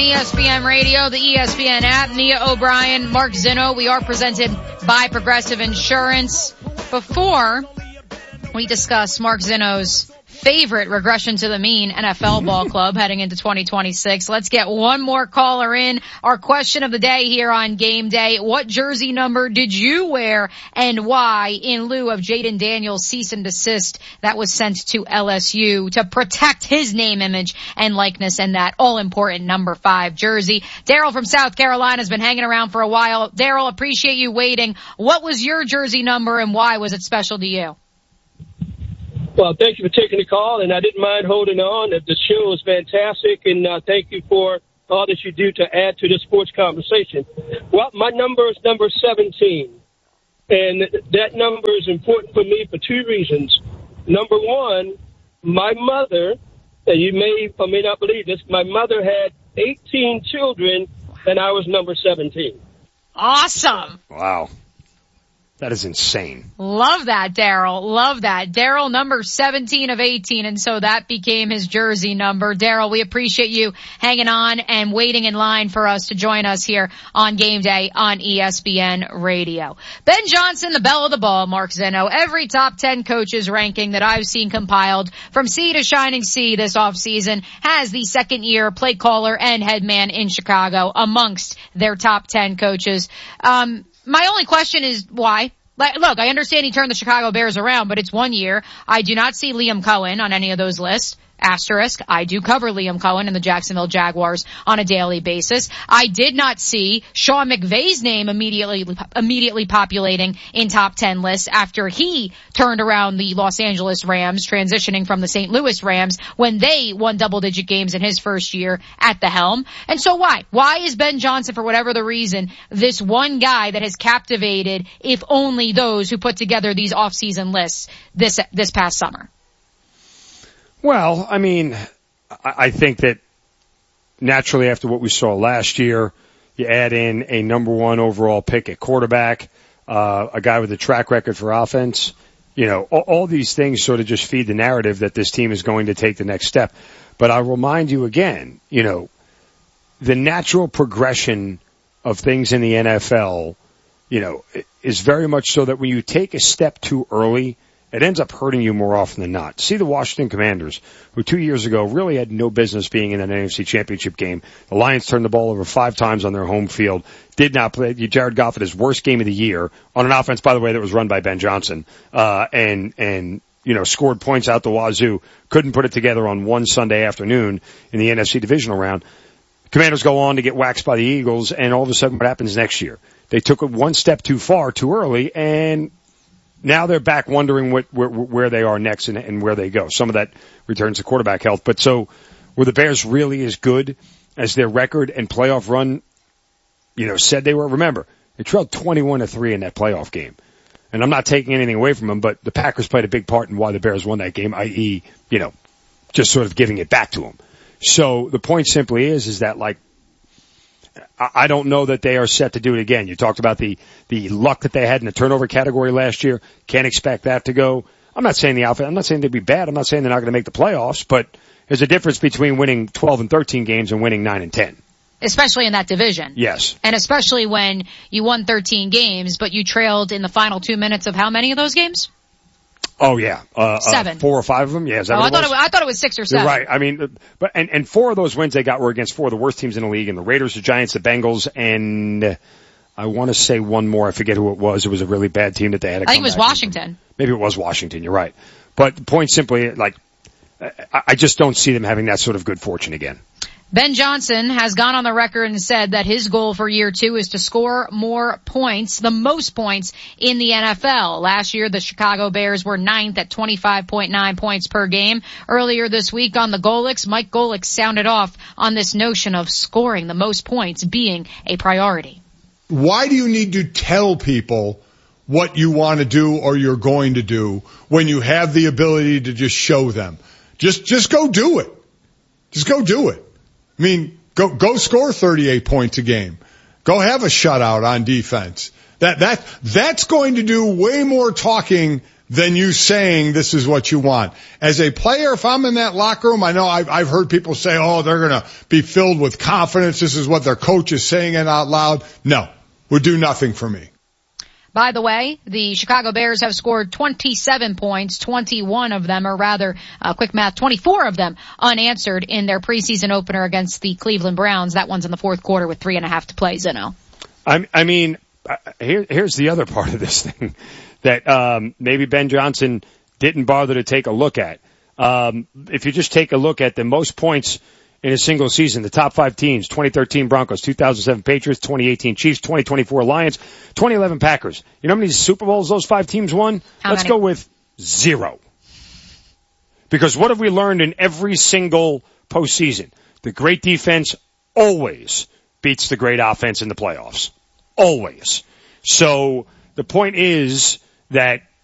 ESPN Radio, the ESPN app. Nia O'Brien, Mark Zinno. We are presented by Progressive Insurance. Before we discuss Mark Zinno's favorite regression to the mean NFL ball club heading into 2026, let's get one more caller in. Our question of the day here on Game Day: what jersey number did you wear and why, in lieu of Jaden Daniels' cease and desist that was sent to LSU to protect his name, image, and likeness in that all-important number 5 jersey? Daryl from South Carolina has been hanging around for a while. Daryl, appreciate you waiting. What was your jersey number and why was it special to you? Well, thank you for taking the call, and I didn't mind holding on. The show is fantastic, and thank you for all that you do to add to the sports conversation. Well, my number is number 17, and that number is important for me for 2 reasons. Number one, my mother, and you may or may not believe this, my mother had 18 children, and I was number 17. Awesome. Wow. That is insane. Love that, Daryl. Love that. Daryl, number 17 of 18, and so that became his jersey number. Daryl, we appreciate you hanging on and waiting in line for us to join us here on Game Day on ESPN Radio. Ben Johnson, the belle of the ball, Mark Zinno. Every top 10 coaches ranking that I've seen compiled from sea to shining sea this offseason has the second-year play caller and head man in Chicago amongst their top 10 coaches. My only question is why? Look, I understand he turned the Chicago Bears around, but it's 1 year. I do not see Liam Cohen on any of those lists. Asterisk, I do cover Liam Cohen and the Jacksonville Jaguars on a daily basis. I did not see Sean McVay's name immediately populating in top 10 lists after he turned around the Los Angeles Rams, transitioning from the St. Louis Rams when they won double-digit games in his first year at the helm. And so why? Why is Ben Johnson, for whatever the reason, this one guy that has captivated, if only those who put together these off-season lists this past summer? Well, I mean, I think that naturally after what we saw last year, you add in a number 1 overall pick at quarterback, a guy with a track record for offense. You know, all these things sort of just feed the narrative that this team is going to take the next step. But I'll remind you again, you know, the natural progression of things in the NFL, you know, is very much so that when you take a step too early, it ends up hurting you more often than not. See the Washington Commanders, who 2 years ago really had no business being in an NFC Championship game. The Lions turned the ball over 5 times on their home field. Did not play. Jared Goff had his worst game of the year on an offense, by the way, that was run by Ben Johnson. And you know, scored points out the wazoo. Couldn't put it together on one Sunday afternoon in the NFC divisional round. Commanders go on to get waxed by the Eagles, and all of a sudden what happens next year? They took it one step too far, too early, and now they're back wondering where they are next and where they go. Some of that returns to quarterback health. But so were the Bears really as good as their record and playoff run, you know, said they were? Remember, they trailed 21-3 in that playoff game. And I'm not taking anything away from them, but the Packers played a big part in why the Bears won that game, i.e., you know, just sort of giving it back to them. So the point simply is that, like, I don't know that they are set to do it again. You talked about the luck that they had in the turnover category last year. Can't expect that to go. I'm not saying I'm not saying they'd be bad. I'm not saying they're not going to make the playoffs, but there's a difference between winning 12 and 13 games and winning 9 and 10. Especially in that division. Yes. And especially when you won 13 games, but you trailed in the final 2 minutes of how many of those games? Oh yeah, 7, 4 or 5 of them. Yeah, is that what it was? I thought it was 6 or 7. You're right. I mean, but and 4 of those wins they got were against 4 of the worst teams in the league, and the Raiders, the Giants, the Bengals, and I want to say one more. I forget who it was. It was a really bad team that they had. I think it was Washington. Maybe it was Washington. You're right. But the point simply, like, I just don't see them having that sort of good fortune again. Ben Johnson has gone on the record and said that his goal for year 2 is to score more points, the most points in the NFL. Last year, the Chicago Bears were 9th at 25.9 points per game. Earlier this week on the Golics, Mike Golic sounded off on this notion of scoring the most points being a priority. Why do you need to tell people what you want to do or you're going to do when you have the ability to just show them? Just go do it. Just go do it. I mean, go score 38 points a game. Go have a shutout on defense. That's going to do way more talking than you saying this is what you want. As a player, if I'm in that locker room, I know I've heard people say, oh, they're going to be filled with confidence. This is what their coach is saying it out loud. No, would do nothing for me. By the way, the Chicago Bears have scored 27 points, 21 of them, or rather, quick math, 24 of them unanswered in their preseason opener against the Cleveland Browns. That one's in the fourth quarter with 3.5 to play, Zeno. I mean, here's the other part of this thing that maybe Ben Johnson didn't bother to take a look at. If you just take a look at the most points in a single season, the top 5 teams: 2013 Broncos, 2007 Patriots, 2018 Chiefs, 2024 Lions, 2011 Packers. You know how many Super Bowls those 5 teams won? Let's go with 0. Because what have we learned in every single postseason? The great defense always beats the great offense in the playoffs. Always. So the point is that